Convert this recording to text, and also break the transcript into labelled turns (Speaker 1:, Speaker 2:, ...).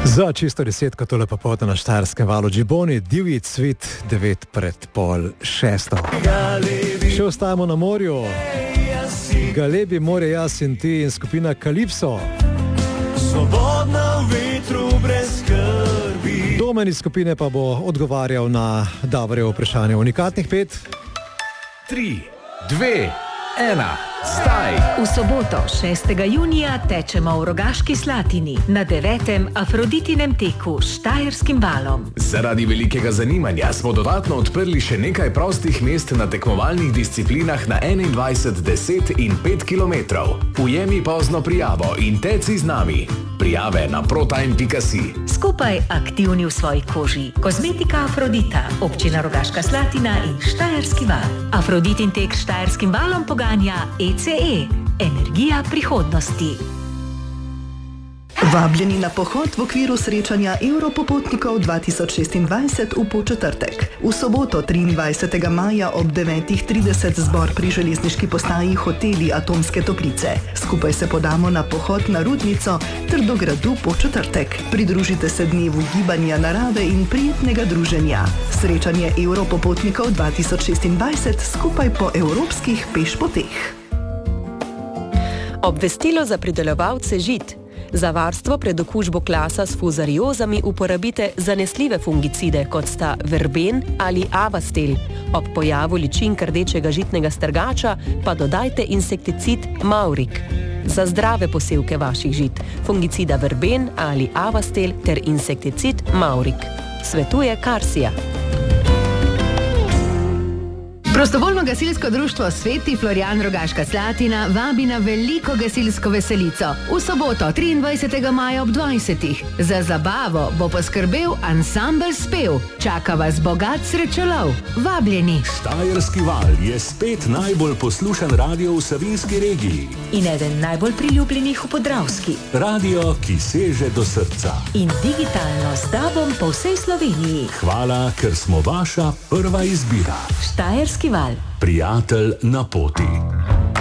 Speaker 1: Za čisto 10, ko tole popoldne na Štajerskem valu Džiboni, divji cvet 5:45. Še ostajamo na morju. Galebi, more, jaz in ti in skupina Kalipso.
Speaker 2: Svobodna v vetru brez skrbi.
Speaker 1: Domen iz skupine pa bo odgovarjal na Davorjevo vprašanje. Unikatnih 5,
Speaker 3: 3, 2, 1, zdaj!
Speaker 4: V soboto 6. junija tečemo v Rogaški Slatini na 9. Afroditinem teku s Štajerskim valom.
Speaker 3: Zaradi velikega zanimanja smo dodatno odprli še nekaj prostih mest na tekmovalnih disciplinah na 21, 10 in 5 km. Ujemi pozno prijavo in teci z nami. Prijave na protime.si.
Speaker 4: Skupaj aktivni v svoji koži. Kozmetika Afrodita, občina Rogaška Slatina in Štajerski val. Afroditin tek s Štajerskim valom poganja ECE, energija prihodnosti.
Speaker 5: Vabljeni na pohod v okviru srečanja Evropopotnikov 2026 v Podčetrtek. V soboto 23. maja ob 9:30 zbor pri železniški postaji Hoteli Atomske Toplice. Skupaj se podamo na pohod na Rudnico ter do gradu Podčetrtek. Pridružite se dnevu gibanja narave in prijetnega druženja. Srečanje Evropopotnikov 2026 skupaj po evropskih pešpoteh.
Speaker 6: Obvestilo za pridelovalce žit. Za varstvo pred okužbo klasa s fuzariozami uporabite zanesljive fungicide, kot sta verben ali avastel. Ob pojavu ličink rdečega žitnega strgača pa dodajte insekticid Maurik. Za zdrave posevke vaših žit fungicida verben ali avastel ter insekticid Maurik. Svetuje Karsija.
Speaker 7: Prostovoljno gasilsko društvo Sveti Florijan Rogaška Slatina vabi na veliko gasilsko veselico v soboto 23. maja ob 20. Za zabavo bo poskrbel ansambel Spev. Čaka vas bogat srečolov. Vabljeni.
Speaker 8: Štajerski val je spet najbolj poslušan radio v Savinjski regiji.
Speaker 4: In eden najbolj priljubljenih v Podravski.
Speaker 8: Radio, ki seže do srca.
Speaker 4: In digitalno z DAB-om po vsej Sloveniji.
Speaker 8: Hvala, ker smo vaša prva izbira.
Speaker 4: Štajerski val.
Speaker 8: Prijatelj na poti.